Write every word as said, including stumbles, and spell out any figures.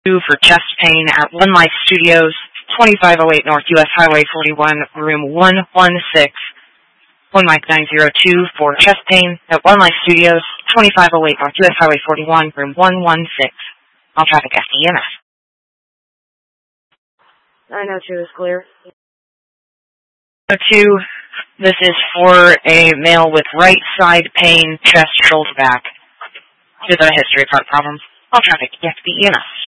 for chest pain at One Life Studios, twenty-five oh eight North U S Highway forty-one, room one one six. One Mike nine zero two for chest pain at One Life Studios, twenty-five oh eight North U S Highway forty-one, room one one six. All traffic F D M S. nine oh two is clear. nine oh two, this is for a male with right side pain, chest, shoulder, back, with a history of heart problems. All traffic F D M S.